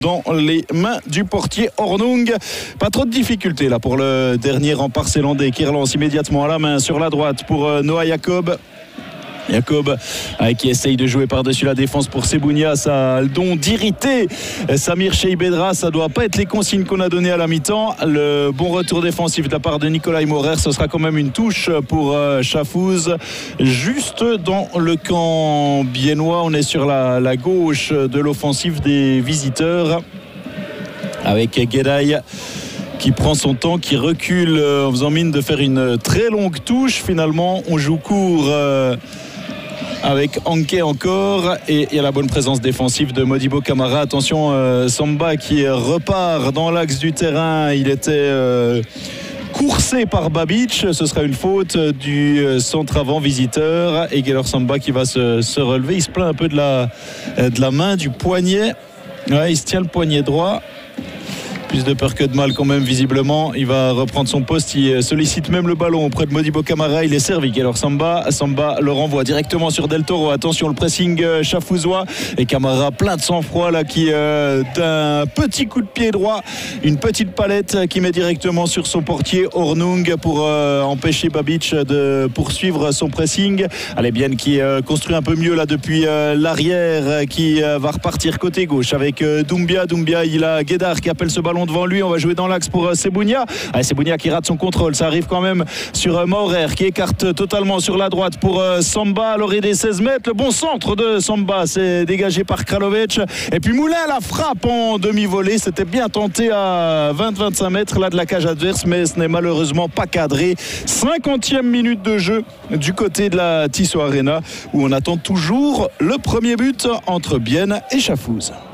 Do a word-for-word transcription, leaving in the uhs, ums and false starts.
dans les mains du portier Hornung. Pas trop de difficultés là pour le dernier rempart zélandais qui relance immédiatement à la main sur la droite pour Noah Jacob. Jacob euh, qui essaye de jouer par-dessus la défense pour Sebounia, ça a le don d'irriter Samir Cheibedra. Ça ne doit pas être les consignes qu'on a données à la mi-temps. Le bon retour défensif de la part de Nicolas Morer, ce sera quand même une touche pour euh, Chafouz juste dans le camp biennois. On est sur la, la gauche de l'offensive des visiteurs avec Guédaï qui prend son temps, qui recule en faisant mine de faire une très longue touche. Finalement on joue court euh, avec Anke encore, et il y a la bonne présence défensive de Modibo Camara. Attention, euh, Samba qui repart dans l'axe du terrain. Il était euh, coursé par Babic. Ce sera une faute du centre avant visiteur, et Gaylor Samba qui va se, se relever. Il se plaint un peu de la, de la main, du poignet. Ouais, il se tient le poignet droit. Plus de peur que de mal quand même visiblement. Il va reprendre son poste, il sollicite même le ballon auprès de Modibo Camara. Il est servi. Alors Samba, Samba le renvoie directement sur Del Toro. Attention, le pressing chafouzois, et Camara plein de sang-froid là, qui euh, d'un petit coup de pied droit, une petite palette qui met directement sur son portier Hornung pour euh, empêcher Babic de poursuivre son pressing. Allez, bien qui euh, construit un peu mieux là depuis euh, l'arrière, qui euh, va repartir côté gauche avec euh, Doumbia. Doumbia, il a Guédard qui appelle ce ballon devant lui. On va jouer dans l'axe pour euh, Sebounia. Allez, Sebounia qui rate son contrôle. Ça arrive quand même sur euh, Maurer qui écarte totalement sur la droite pour euh, Samba à l'orée des seize mètres. Le bon centre de Samba, c'est dégagé par Kralovic. Et puis Moulin la frappe en demi-volée. C'était bien tenté à vingt à vingt-cinq mètres là de la cage adverse, mais ce n'est malheureusement pas cadré. cinquantième minute de jeu du côté de la Tissot Arena, où on attend toujours le premier but entre Bienne et Chafouz.